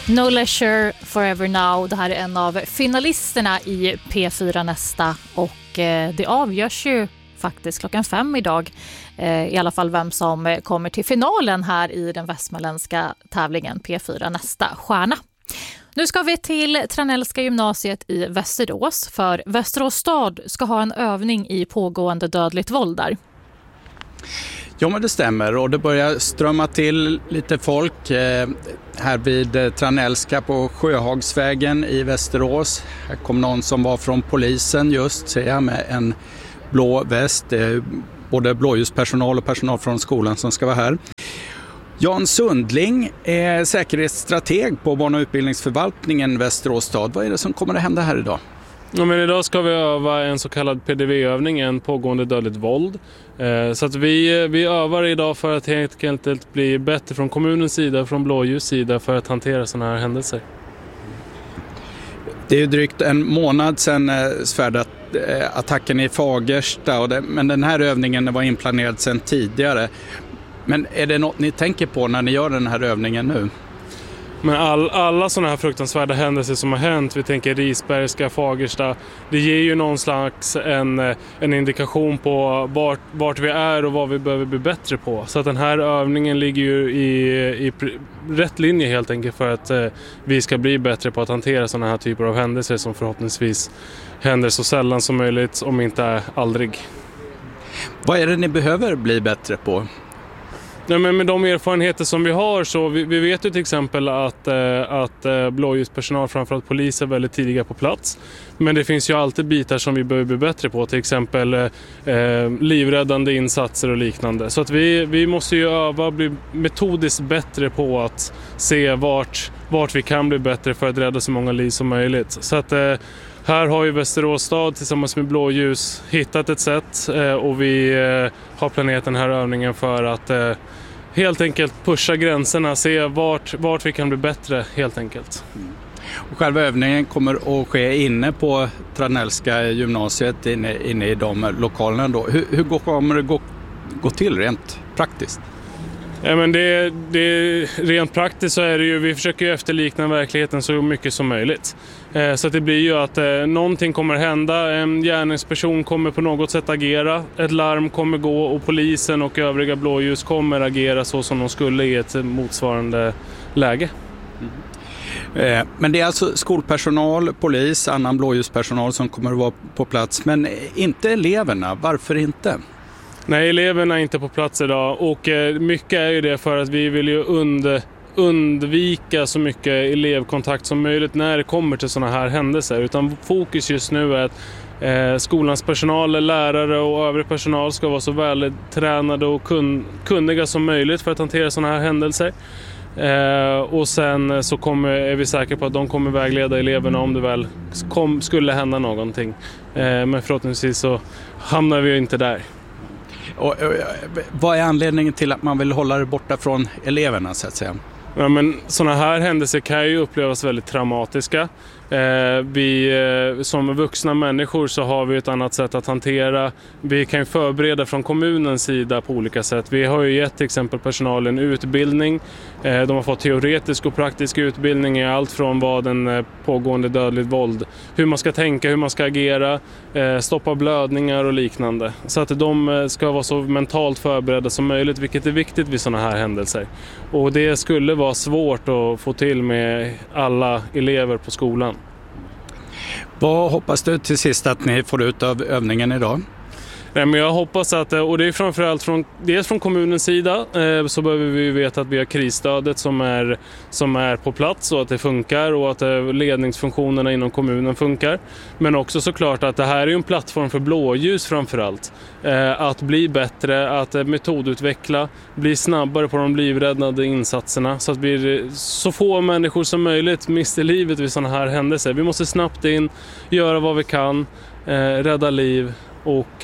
No Leisure Forever Now. Det här är en av finalisterna i P4 Nästa och det avgörs ju faktiskt 5:00 idag. I alla fall vem som kommer till finalen här i den västmanländska tävlingen P4 Nästa stjärna. Nu ska vi till Tranellska gymnasiet i Västerås, för Västerås stad ska ha en övning i pågående dödligt våld där. Ja, men det stämmer, och det börjar strömma till lite folk här vid Tranellska på Sjöhagsvägen i Västerås. Här kom någon som var från polisen just, ser jag, med en blå väst. Både blåljuspersonal och personal från skolan som ska vara här. Jan Sundling är säkerhetsstrateg på barn- och utbildningsförvaltningen Västerås stad. Vad är det som kommer att hända här idag? Ja, men idag ska vi öva en så kallad PDV-övning, en pågående dödligt våld. Så att vi övar idag för att helt enkelt bli bättre från kommunens sida och från blåljus sida för att hantera sådana här händelser. Det är ju drygt en månad sedan svärdattacken i Fagersta, men den här övningen var inplanerad sedan tidigare. Men är det något ni tänker på när ni gör den här övningen nu? Men alla sådana här fruktansvärda händelser som har hänt, vi tänker Risbergska, Fagersta, det ger ju någon slags en indikation på vart vi är och vad vi behöver bli bättre på. Så att den här övningen ligger ju i rätt linje helt enkelt för att vi ska bli bättre på att hantera sådana här typer av händelser som förhoppningsvis händer så sällan som möjligt, om inte aldrig. Vad är det ni behöver bli bättre på? Ja, men med de erfarenheter som vi har så vi vet ju till exempel att blåljuspersonal, framförallt polis, är väldigt tidiga på plats. Men det finns ju alltid bitar som vi behöver bli bättre på, till exempel livräddande insatser och liknande. Så att vi måste ju öva och bli metodiskt bättre på att se vart vi kan bli bättre för att rädda så många liv som möjligt. Så att här har ju Västerås stad tillsammans med blåljus hittat ett sätt och vi har planerat den här övningen för att helt enkelt pusha gränserna, se vart vi kan bli bättre helt enkelt. Och själva övningen kommer att ske inne på Tranellska gymnasiet, inne i de lokalerna då. Hur kommer det gå till rent praktiskt? Ja, men det rent praktiskt så är det ju, vi försöker ju efterlikna verkligheten så mycket som möjligt. Så att det blir ju att någonting kommer hända, en gärningsperson kommer på något sätt agera, ett larm kommer gå och polisen och övriga blåljus kommer agera så som de skulle i ett motsvarande läge. Men det är alltså skolpersonal, polis, annan blåljuspersonal som kommer att vara på plats, men inte eleverna. Varför inte? Nej, eleverna är inte på plats idag och mycket är ju det för att vi vill ju undvika så mycket elevkontakt som möjligt när det kommer till sådana här händelser. Utan fokus just nu är att skolans personal, lärare och övrig personal ska vara så vältränade och kunniga som möjligt för att hantera sådana här händelser. Och sen så är vi säkra på att de kommer vägleda eleverna om det väl skulle hända någonting. Men förhoppningsvis så hamnar vi ju inte där. Och vad är anledningen till att man vill hålla det borta från eleverna så att säga? Ja, men sådana här händelser kan ju upplevas väldigt traumatiska. Vi som vuxna människor så har vi ett annat sätt att hantera. Vi kan ju förbereda från kommunens sida på olika sätt. Vi har ju gett till exempel personalen utbildning. De har fått teoretisk och praktisk utbildning i allt från vad en pågående dödligt våld, hur man ska tänka, hur man ska agera, stoppa blödningar och liknande. Så att de ska vara så mentalt förberedda som möjligt, vilket är viktigt vid sådana här händelser. Och det skulle vara svårt att få till med alla elever på skolan. Vad hoppas du till sist att ni får ut av övningen idag? Nej, men jag hoppas att, och det är framförallt dels från kommunens sida, så behöver vi veta att vi har krisstödet som är på plats och att det funkar och att ledningsfunktionerna inom kommunen funkar. Men också såklart att det här är en plattform för blåljus framförallt. Att bli bättre, att metodutveckla, bli snabbare på de livräddande insatserna så att så få människor som möjligt mister livet vid sådana här händelser. Vi måste snabbt in, göra vad vi kan, rädda liv och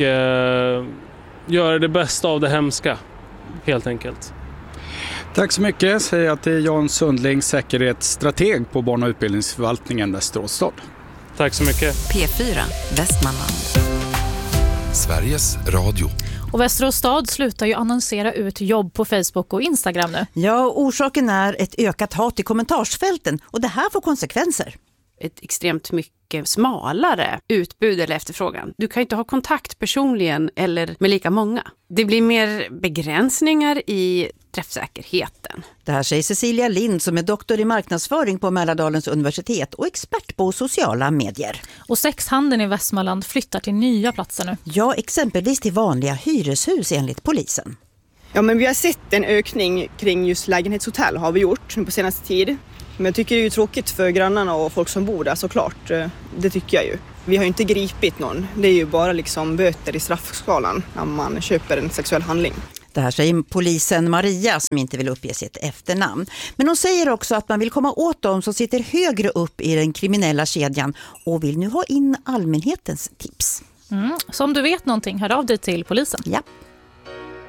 göra det bästa av det hemska, helt enkelt. Tack så mycket, säger jag till Jan Sundling, säkerhetsstrateg på barn- och utbildningsförvaltningen Västerås stad. Tack så mycket. P4 Västmanland. Sveriges Radio. Och Västerås stad slutar ju annonsera ut jobb på Facebook och Instagram nu. Ja, orsaken är ett ökat hat i kommentarsfälten och det här får konsekvenser. Ett extremt mycket smalare utbud eller efterfrågan. Du kan ju inte ha kontakt personligen eller med lika många. Det blir mer begränsningar i träffsäkerheten. Det här säger Cecilia Lind som är doktor i marknadsföring på Mälardalens universitet och expert på sociala medier. Och sexhandeln i Västmanland flyttar till nya platser nu. Ja, exempelvis till vanliga hyreshus enligt polisen. Ja, men vi har sett en ökning kring just lägenhetshotell har vi gjort på senaste tid. Men jag tycker det är ju tråkigt för grannarna och folk som bor där såklart. Det tycker jag ju. Vi har ju inte gripit någon. Det är ju bara liksom böter i straffskalan när man köper en sexuell handling. Det här säger polisen Maria som inte vill uppge sitt efternamn. Men hon säger också att man vill komma åt dem som sitter högre upp i den kriminella kedjan och vill nu ha in allmänhetens tips. Så om du vet någonting, hör av dig till polisen. Ja.